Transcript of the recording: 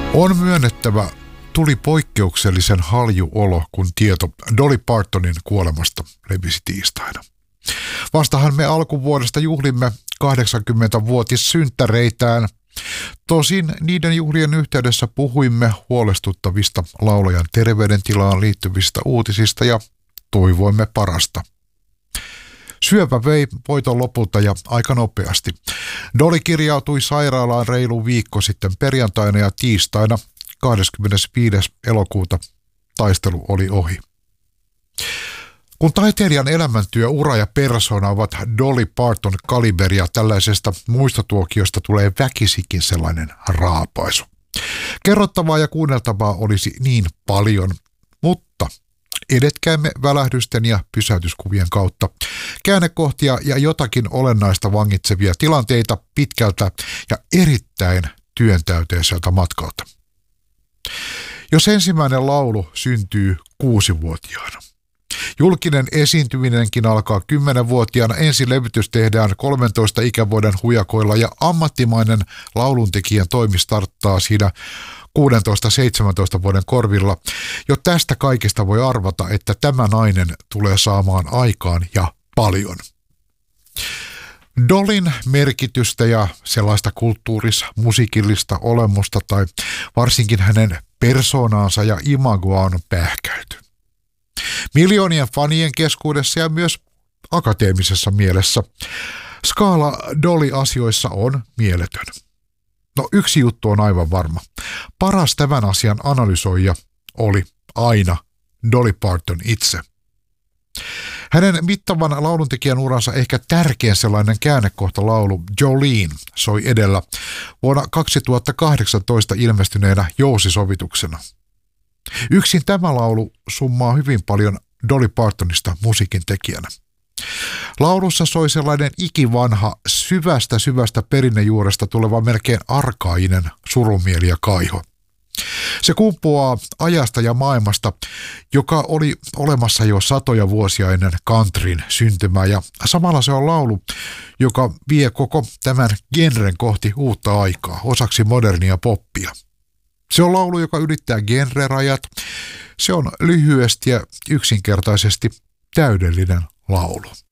On myönnettävä, tuli poikkeuksellisen halju olo, kun tieto Dolly Partonin kuolemasta levisi tiistaina. Vastahan me alkuvuodesta juhlimme 80-vuotissynttäreitään. Tosin niiden juhlien yhteydessä puhuimme huolestuttavista laulajan terveydentilaan liittyvistä uutisista ja toivoimme parasta. Syöpä vei voiton lopulta ja aika nopeasti. Dolly kirjautui sairaalaan reilu viikko sitten perjantaina ja tiistaina 25. elokuuta taistelu oli ohi. Kun taiteilijan elämäntyö, ura ja persona ovat Dolly Parton kaliberia, tällaisesta muistotuokiosta tulee väkisikin sellainen raapaisu. Kerrottavaa ja kuunneltavaa olisi niin paljon, mutta edetkäämme välähdysten ja pysäytyskuvien kautta. Käännekohtia ja jotakin olennaista vangitsevia tilanteita pitkältä ja erittäin työntäyteiseltä matkalta. Jos ensimmäinen laulu syntyy 6-vuotiaana. Julkinen esiintyminenkin alkaa 10-vuotiaana, ensilevytys tehdään 13 ikävuoden hujakoilla ja ammattimainen lauluntekijän toimi starttaa siinä 16-17 vuoden korvilla. Jo tästä kaikesta voi arvata, että tämä nainen tulee saamaan aikaan ja paljon. Dollyn merkitystä ja sellaista musiikillista olemusta tai varsinkin hänen persoonaansa ja imagoa on pähkäilty. Miljoonien fanien keskuudessa ja myös akateemisessa mielessä skaala Dolly-asioissa on mieletön. No, yksi juttu on aivan varma. Paras tämän asian analysoija oli aina Dolly Parton itse. Hänen mittavan lauluntekijän uransa ehkä tärkein sellainen käännekohta laulu Jolene soi edellä vuonna 2018 ilmestyneenä jousisovituksena. Yksin tämä laulu summaa hyvin paljon Dolly Partonista musiikin tekijänä. Laulussa soi sellainen ikivanha, syvästä perinnejuuresta tuleva melkein arkainen surumieli ja kaiho. Se kumpuaa ajasta ja maailmasta, joka oli olemassa jo satoja vuosia ennen countryn syntymää, ja samalla se on laulu, joka vie koko tämän genren kohti uutta aikaa, osaksi modernia poppia. Se on laulu, joka ylittää genrerajat. Se on lyhyesti ja yksinkertaisesti täydellinen laulu.